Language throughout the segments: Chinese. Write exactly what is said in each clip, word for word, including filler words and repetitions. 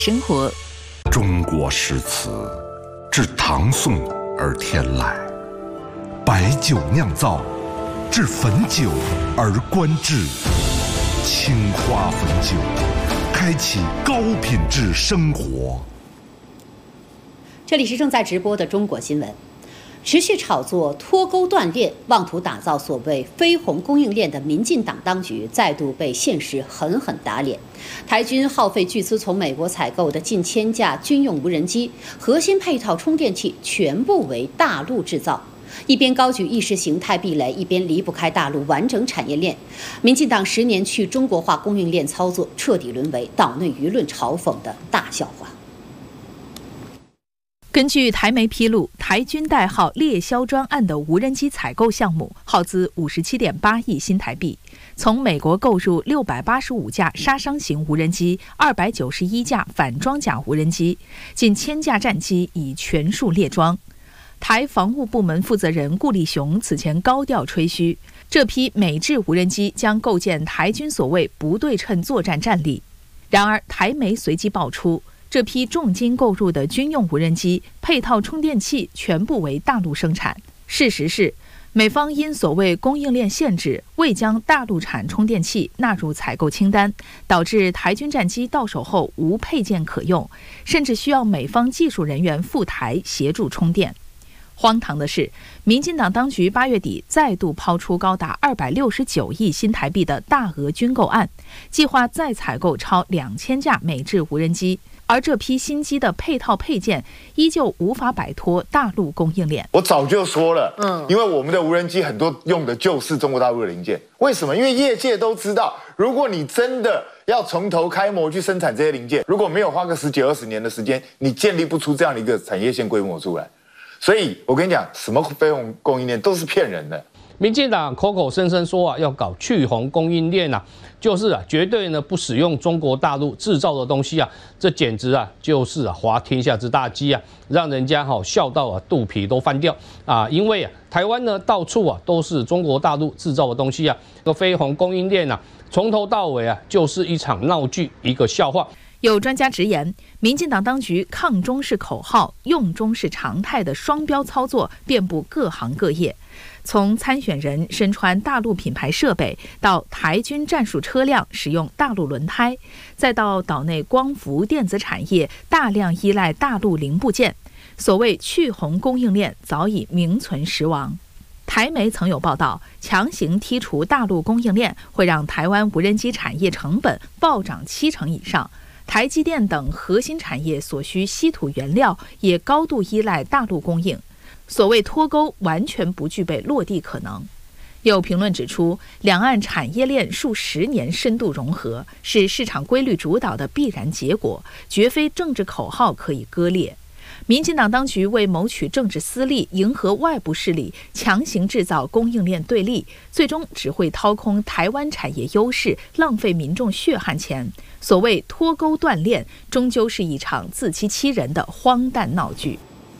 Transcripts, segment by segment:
生活。 中国诗词自唐宋而天来，白酒酿造，至汾酒而观致。青花汾酒，开启高品质生活。 这里是正在直播的中国新闻。持续炒作脱钩断链，妄图打造所谓飞鸿供应链的民进党当局再度被现实狠狠打脸。台军耗费巨资从美国采购的近千架军用无人机，核心配套充电器全部为大陆制造。一边高举意识形态壁垒，一边离不开大陆完整产业链。民进党十年去中国化供应链操作，彻底沦为岛内舆论嘲讽的大笑话。 根据台媒披露，台军代号猎枭专案的无人机采购项目耗资五十七点八亿新台币，从美国购入六百八十五架杀伤型无人机、二百九十一架反装甲无人机、近千架战机已全数列装。台防务部门负责人顾立雄此前高调吹嘘，这批美制无人机将构建台军所谓不对称作战战力。然而，台媒随即爆出，这批重金购入的军用无人机配套充电器全部为大陆生产。事实是，美方因所谓供应链限制，未将大陆产充电器纳入采购清单，导致台军战机到手后无配件可用，甚至需要美方技术人员赴台协助充电。荒唐的是，民进党当局八月底再度抛出高达二百六十九亿新台币的大额军购案，计划再采购超两千架美制无人机。而这批新机的配套配件依旧无法摆脱大陆供应链。 我早就说了，嗯，因为我们的无人机很多用的就是中国大陆的零件。为什么？因为业界都知道，如果你真的要从头开模去生产这些零件，如果没有花个十几二十年的时间，你建立不出这样的一个产业线规模出来。所以我跟你讲，什么飞鸿供应链都是骗人的。 民进党口口声声说啊要搞去红供应链啊，就是啊绝对呢不使用中国大陆制造的东西啊，这简直啊就是啊滑天下之大稽啊，让人家哈、啊、笑到啊肚皮都翻掉啊！因为啊台湾呢到处啊都是中国大陆制造的东西啊，这个飞鸿供应链啊从头到尾啊就是一场闹剧，一个笑话。 有专家直言，民进党当局抗中是口号，用中是常态的双标操作遍布各行各业。从参选人身穿大陆品牌设备，到台军战术车辆使用大陆轮胎，再到岛内光伏电子产业大量依赖大陆零部件，所谓去红供应链早已名存实亡。台媒曾有报道，强行剔除大陆供应链会让台湾无人机产业成本暴涨七成以上。台积电等核心产业所需稀土原料也高度依赖大陆供应，所谓脱钩完全不具备落地可能。有评论指出，两岸产业链数十年深度融合是市场规律主导的必然结果，绝非政治口号可以割裂。民进党当局为谋取政治私利，迎合外部势力，强行制造供应链对立，最终只会掏空台湾产业优势，浪费民众血汗钱。所谓脱钩断链，终究是一场自欺欺人的荒诞闹剧。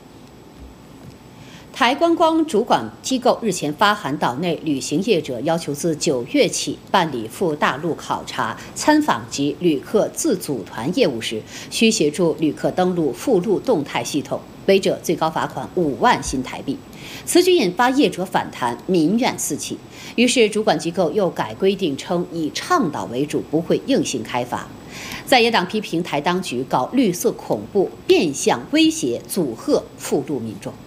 台观光主管机构日前发函岛内旅行业者，要求自九月起办理赴大陆考察、参访及旅客自组团业务时，需协助旅客登录附录动态系统，违者最高罚款五万新台币。此举引发业者反弹，民怨四起。于是主管机构又改规定，称以倡导为主，不会硬性开罚。在野党批评台当局搞绿色恐怖，变相威胁、阻吓附录民众。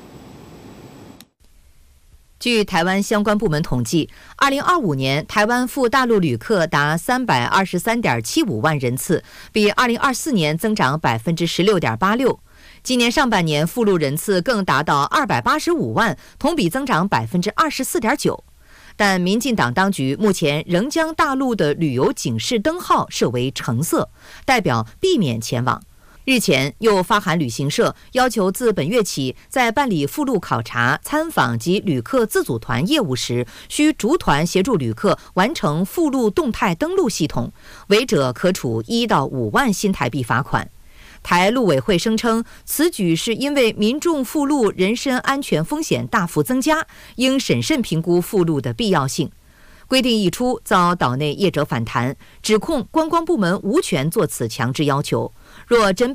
据台湾相关部门统计，二零二五年台湾赴大陆旅客达三百二十三点七五万人次，比二零二四年增长百分之十六点八六。今年上半年赴陆人次更达到二百八十五万，同比增长百分之二十四点九。但民进党当局目前仍将大陆的旅游警示灯号设为橙色，代表避免前往。日前又发函旅行社，要求自本月起，在办理附录考察、参访及旅客自组团业务时，需逐团协助旅客完成附录动态登录系统，违者可处一到五万新台币罚款。台陆委会声称，此举是因为民众赴陆人身安全风险大幅增加，应审慎评估赴陆的必要性。规定一出，遭岛内业者反弹，指控观光部门无权作此强制要求。 若真